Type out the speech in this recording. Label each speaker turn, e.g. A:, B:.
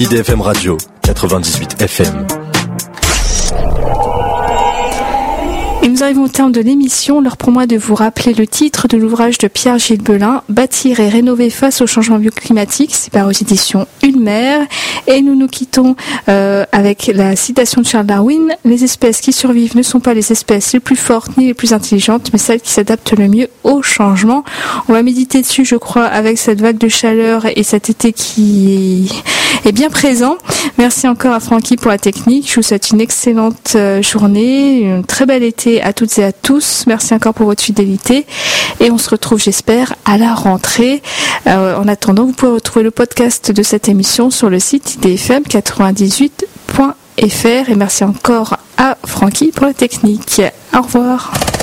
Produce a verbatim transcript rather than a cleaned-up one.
A: I D F M Radio, quatre-vingt-dix-huit F M.
B: Et nous arrivons au terme de l'émission. L'heure pour moi de vous rappeler le titre de l'ouvrage de Pierre-Gilles Belin, Bâtir et rénover face au changement bioclimatique. C'est par aux éditions Ulmer. Et nous nous quittons euh, avec la citation de Charles Darwin. Les espèces qui survivent ne sont pas les espèces les plus fortes ni les plus intelligentes, mais celles qui s'adaptent le mieux au changement. On va méditer dessus, je crois, avec cette vague de chaleur et cet été qui est bien présent. Merci encore à Francky pour la technique. Je vous souhaite une excellente journée, une très belle été à toutes et à tous. Merci encore pour votre fidélité et on se retrouve, j'espère, à la rentrée. Euh, en attendant, vous pouvez retrouver le podcast de cette émission sur le site I D F M quatre-vingt-dix-huit point F R et merci encore à Francky pour la technique. Au revoir.